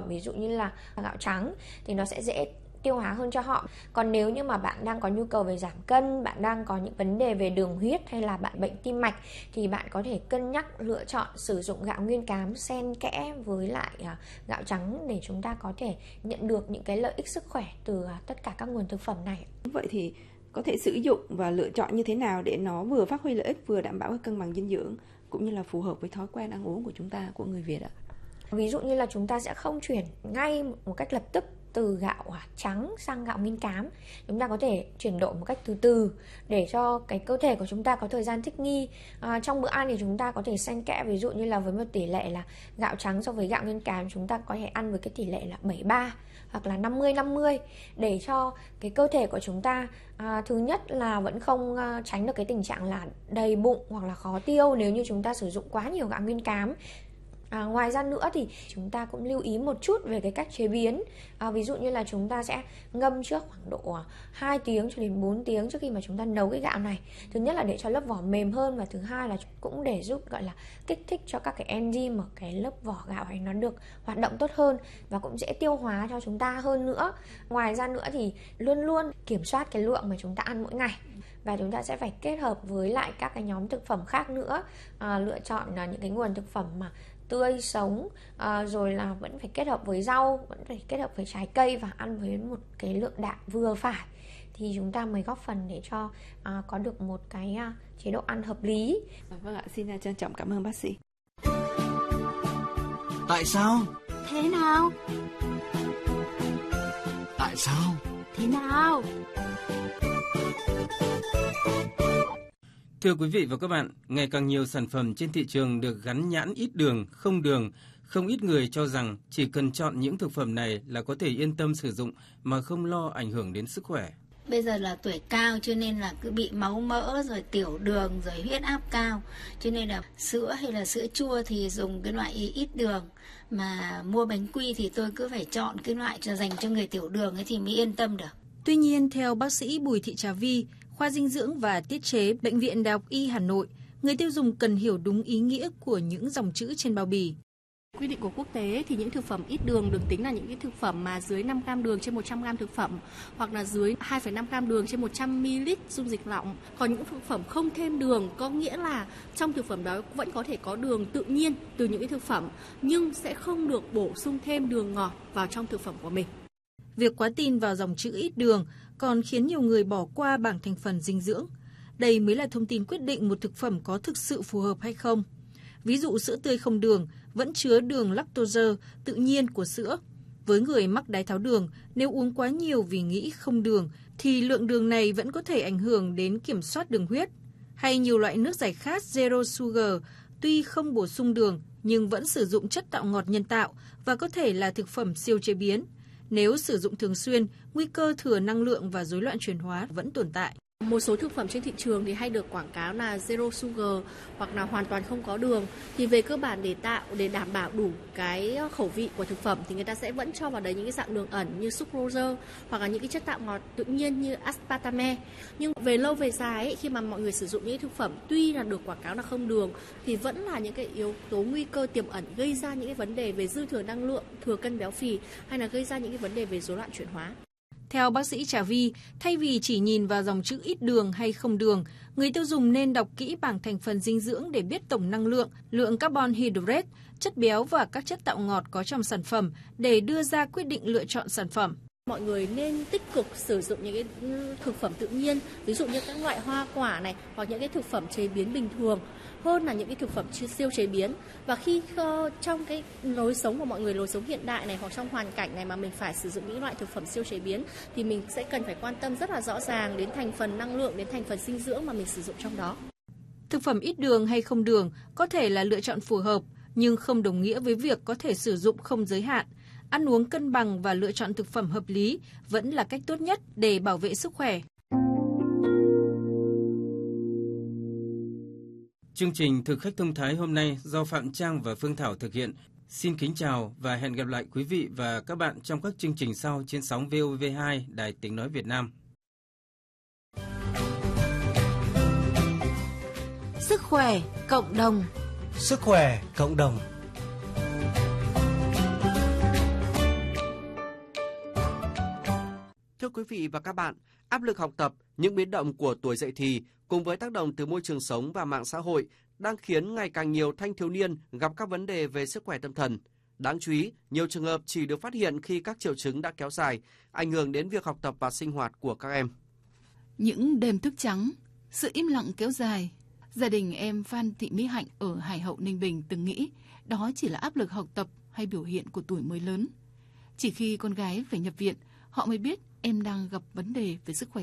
ví dụ như là gạo trắng thì nó sẽ dễ tiêu hóa hơn cho họ. Còn nếu như mà bạn đang có nhu cầu về giảm cân, bạn đang có những vấn đề về đường huyết hay là bạn bệnh tim mạch thì bạn có thể cân nhắc lựa chọn sử dụng gạo nguyên cám xen kẽ với lại gạo trắng để chúng ta có thể nhận được những cái lợi ích sức khỏe từ tất cả các nguồn thực phẩm này. Vậy thì có thể sử dụng và lựa chọn như thế nào để nó vừa phát huy lợi ích, vừa đảm bảo cân bằng dinh dưỡng cũng như là phù hợp với thói quen ăn uống của chúng ta, của người Việt ạ? Ví dụ như là chúng ta sẽ không chuyển ngay một cách lập tức từ gạo trắng sang gạo nguyên cám. Chúng ta có thể chuyển đổi một cách từ từ để cho cái cơ thể của chúng ta có thời gian thích nghi. Trong bữa ăn thì chúng ta có thể xen kẽ, ví dụ như là với một tỷ lệ là gạo trắng so với gạo nguyên cám, chúng ta có thể ăn với cái tỷ lệ là 73 hoặc là 50-50 để cho cái cơ thể của chúng ta thứ nhất là vẫn không tránh được cái tình trạng là đầy bụng hoặc là khó tiêu nếu như chúng ta sử dụng quá nhiều gạo nguyên cám. Ngoài ra nữa thì chúng ta cũng lưu ý một chút về cái cách chế biến. Ví dụ như là chúng ta sẽ ngâm trước khoảng độ 2 tiếng cho đến 4 tiếng trước khi mà chúng ta nấu cái gạo này. Thứ nhất là để cho lớp vỏ mềm hơn, và thứ hai là cũng để giúp gọi là kích thích cho các cái enzyme ở cái lớp vỏ gạo này nó được hoạt động tốt hơn và cũng dễ tiêu hóa cho chúng ta hơn nữa. Ngoài ra nữa thì luôn luôn kiểm soát cái lượng mà chúng ta ăn mỗi ngày. Và chúng ta sẽ phải kết hợp với lại các cái nhóm thực phẩm khác nữa, lựa chọn những cái nguồn thực phẩm mà tươi sống, rồi là vẫn phải kết hợp với rau, vẫn phải kết hợp với trái cây và ăn với một cái lượng đạm vừa phải thì chúng ta mới góp phần để cho có được một cái chế độ ăn hợp lý. Vâng ạ, xin trân trọng cảm ơn bác sĩ. Tại sao? Thế nào? Tại sao? Thế nào? Thưa quý vị và các bạn, ngày càng nhiều sản phẩm trên thị trường được gắn nhãn ít đường, không đường. Không ít người cho rằng chỉ cần chọn những thực phẩm này là có thể yên tâm sử dụng mà không lo ảnh hưởng đến sức khỏe. Bây giờ là tuổi cao cho nên là cứ bị máu mỡ, rồi tiểu đường, rồi huyết áp cao. Cho nên là sữa hay là sữa chua thì dùng cái loại ít đường. Mà mua bánh quy thì tôi cứ phải chọn cái loại dành cho người tiểu đường ấy thì mới yên tâm được. Tuy nhiên, theo bác sĩ Bùi Thị Trà Vi, khoa dinh dưỡng và tiết chế, Bệnh viện Đại học Y Hà Nội, người tiêu dùng cần hiểu đúng ý nghĩa của những dòng chữ trên bao bì. Quy định của quốc tế thì những thực phẩm ít đường được tính là những cái thực phẩm mà dưới 5 gram đường trên 100 gram thực phẩm hoặc là dưới 2,5 gram đường trên 100 ml dung dịch lỏng. Còn những thực phẩm không thêm đường có nghĩa là trong thực phẩm đó vẫn có thể có đường tự nhiên từ những cái thực phẩm nhưng sẽ không được bổ sung thêm đường ngọt vào trong thực phẩm của mình. Việc quá tin vào dòng chữ ít đường còn khiến nhiều người bỏ qua bảng thành phần dinh dưỡng. Đây mới là thông tin quyết định một thực phẩm có thực sự phù hợp hay không. Ví dụ sữa tươi không đường vẫn chứa đường lactose tự nhiên của sữa. Với người mắc đái tháo đường, nếu uống quá nhiều vì nghĩ không đường, thì lượng đường này vẫn có thể ảnh hưởng đến kiểm soát đường huyết. Hay nhiều loại nước giải khát Zero Sugar, tuy không bổ sung đường, nhưng vẫn sử dụng chất tạo ngọt nhân tạo và có thể là thực phẩm siêu chế biến. Nếu sử dụng thường xuyên, nguy cơ thừa năng lượng và rối loạn chuyển hóa vẫn tồn tại. Một số thực phẩm trên thị trường thì hay được quảng cáo là zero sugar hoặc là hoàn toàn không có đường. Thì về cơ bản để đảm bảo đủ cái khẩu vị của thực phẩm thì người ta sẽ vẫn cho vào đấy những cái dạng đường ẩn như sucrose hoặc là những cái chất tạo ngọt tự nhiên như aspartame. Nhưng về lâu về dài ấy, khi mà mọi người sử dụng những thực phẩm tuy là được quảng cáo là không đường thì vẫn là những cái yếu tố nguy cơ tiềm ẩn gây ra những cái vấn đề về dư thừa năng lượng, thừa cân béo phì hay là gây ra những cái vấn đề về rối loạn chuyển hóa. Theo bác sĩ Trà Vi, thay vì chỉ nhìn vào dòng chữ ít đường hay không đường, người tiêu dùng nên đọc kỹ bảng thành phần dinh dưỡng để biết tổng năng lượng, lượng carbon hydrate, chất béo và các chất tạo ngọt có trong sản phẩm để đưa ra quyết định lựa chọn sản phẩm. Mọi người nên tích cực sử dụng những cái thực phẩm tự nhiên, ví dụ như các loại hoa quả này hoặc những cái thực phẩm chế biến bình thường hơn là những cái thực phẩm siêu chế biến. Và khi trong cái lối sống của mọi người, lối sống hiện đại này hoặc trong hoàn cảnh này mà mình phải sử dụng những loại thực phẩm siêu chế biến thì mình sẽ cần phải quan tâm rất là rõ ràng đến thành phần năng lượng, đến thành phần dinh dưỡng mà mình sử dụng trong đó. Thực phẩm ít đường hay không đường có thể là lựa chọn phù hợp, nhưng không đồng nghĩa với việc có thể sử dụng không giới hạn. Ăn uống cân bằng và lựa chọn thực phẩm hợp lý vẫn là cách tốt nhất để bảo vệ sức khỏe. Chương trình Thực khách thông thái hôm nay do Phạm Trang và Phương Thảo thực hiện. Xin kính chào và hẹn gặp lại quý vị và các bạn trong các chương trình sau trên sóng VOV2 Đài Tiếng Nói Việt Nam. Sức khỏe cộng đồng. Sức khỏe cộng đồng. Thưa quý vị và các bạn, áp lực học tập, những biến động của tuổi dậy thì cùng với tác động từ môi trường sống và mạng xã hội đang khiến ngày càng nhiều thanh thiếu niên gặp các vấn đề về sức khỏe tâm thần. Đáng chú ý, nhiều trường hợp chỉ được phát hiện khi các triệu chứng đã kéo dài, ảnh hưởng đến việc học tập và sinh hoạt của các em. Những đêm thức trắng, sự im lặng kéo dài. Gia đình em Phan Thị Mỹ Hạnh ở Hải Hậu, Ninh Bình từng nghĩ đó chỉ là áp lực học tập hay biểu hiện của tuổi mới lớn. Chỉ khi con gái phải nhập viện, họ mới biết em đang gặp vấn đề về sức khỏe